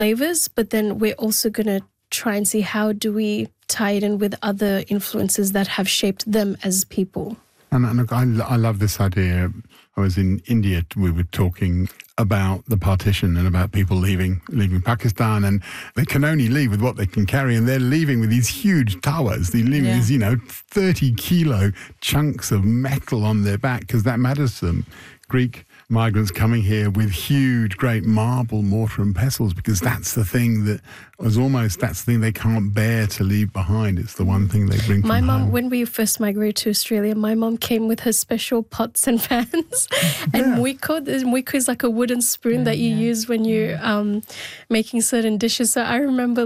flavors, but then we're also going to try and see how do we tie it in with other influences that have shaped them as people. And look, I love this idea. I was in India, we were talking about the partition and about people leaving Pakistan, and they can only leave with what they can carry, and they're leaving with these huge tawas. They're leaving these, 30-kilo chunks of metal on their back because that matters to them. Greek migrants coming here with huge, great marble mortar and pestles because that's the thing they can't bear to leave behind. It's the one thing they bring from My mom, home. when we first migrated to Australia, my mom came with her special pots and pans. And mwiko is like a wooden spoon that you use when you're making certain dishes. So I remember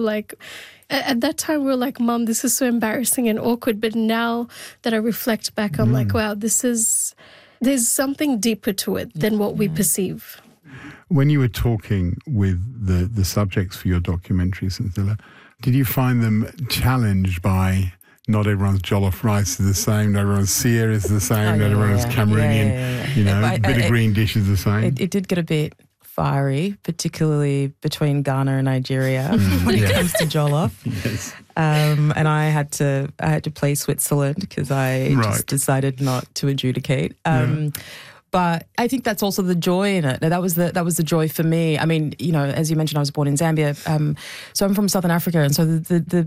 at that time we were like, Mom, this is so embarrassing and awkward. But now that I reflect back, I'm like, wow, there's something deeper to it than what we perceive. When you were talking with the subjects for your documentary, Cynthia, did you find them challenged by not everyone's jollof rice is the same, not everyone's sear is the same, not everyone's Cameroonian, bit of green dish is the same? It did get a bit fiery, particularly between Ghana and Nigeria when it comes to jollof. Yes. And I had to play Switzerland because I just decided not to adjudicate. But I think that's also the joy in it. That was the joy for me. I mean, as you mentioned, I was born in Zambia, so I'm from Southern Africa, and so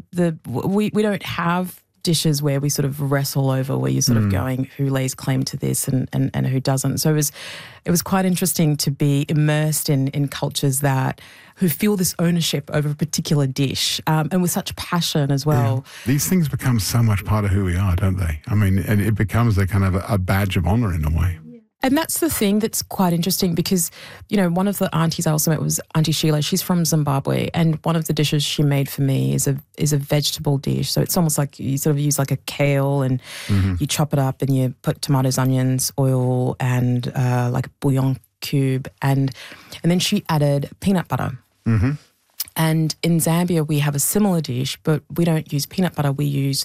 we don't have dishes where we sort of wrestle over where you're sort of going who lays claim to this and who doesn't. So it was quite interesting to be immersed in cultures who feel this ownership over a particular dish and with such passion as well. Yeah. These things become so much part of who we are, don't they? I mean, and it becomes a kind of a badge of honour in a way. And that's the thing that's quite interesting because, one of the aunties I also met was Auntie Sheila. She's from Zimbabwe, and one of the dishes she made for me is a vegetable dish. So it's almost like you sort of use like a kale and you chop it up and you put tomatoes, onions, oil and like a bouillon cube. And then she added peanut butter. Mm-hmm. And in Zambia, we have a similar dish, but we don't use peanut butter. We use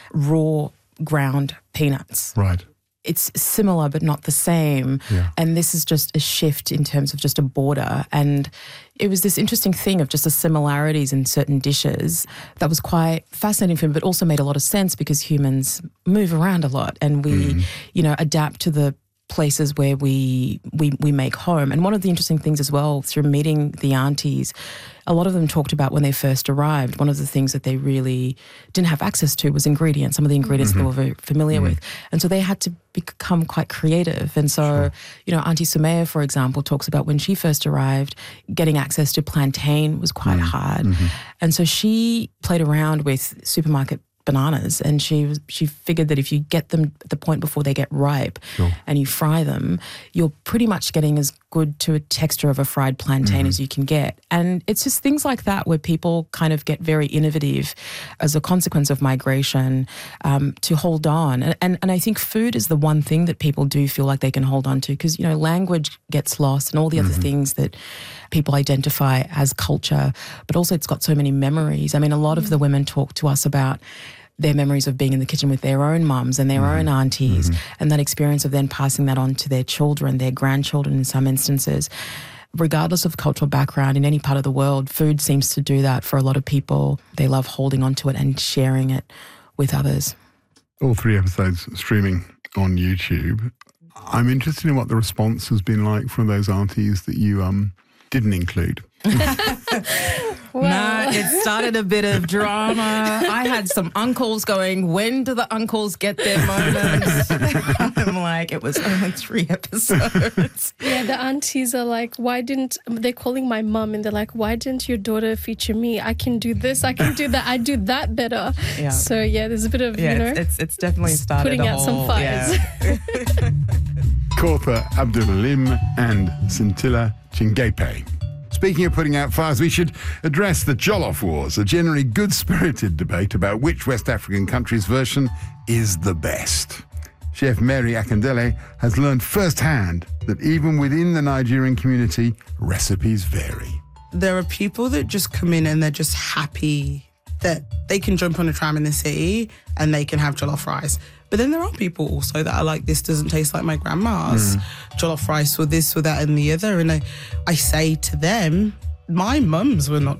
raw ground peanuts. Right. It's similar but not the same. Yeah. And this is just a shift in terms of just a border. And it was this interesting thing of just the similarities in certain dishes that was quite fascinating for me, but also made a lot of sense because humans move around a lot and we, adapt to the places where we make home. And one of the interesting things as well, through meeting the aunties, a lot of them talked about when they first arrived, one of the things that they really didn't have access to was ingredients, some of the ingredients they were very familiar with. And so they had to become quite creative. And so, Auntie Sumaya, for example, talks about when she first arrived, getting access to plantain was quite hard. And so she played around with supermarket bananas, and she figured that if you get them at the point before they get ripe and you fry them, you're pretty much getting as good to a texture of a fried plantain as you can get. And it's just things like that where people kind of get very innovative as a consequence of migration to hold on. And I think food is the one thing that people do feel like they can hold on to because, language gets lost and all the other things that people identify as culture, but also it's got so many memories. I mean, a lot of the women talk to us about their memories of being in the kitchen with their own mums and their own aunties and that experience of then passing that on to their children, their grandchildren in some instances. Regardless of cultural background in any part of the world, food seems to do that for a lot of people. They love holding on to it and sharing it with others. All 3 episodes streaming on YouTube. I'm interested in what the response has been like from those aunties that you didn't include. Nah, it started a bit of drama. I had some uncles going, when do the uncles get their moments? I'm like, it was only 3 episodes. Yeah, the aunties are like, they're calling my mum and they're like, why didn't your daughter feature me? I can do this, I can do that, I do that better. Yeah. So there's a bit of, it's definitely started putting out some fires. Yeah. Kautha Abdul-Halim and Scintilla Chingepe. Speaking of putting out fires, we should address the Jollof Wars, a generally good-spirited debate about which West African country's version is the best. Chef Mary Akindele has learned firsthand that even within the Nigerian community, recipes vary. There are people that just come in and they're just happy that they can jump on a tram in the city and they can have jollof rice. But then there are people also that are like, this doesn't taste like my grandma's jollof rice or this or that and the other. And I say to them, my mums were not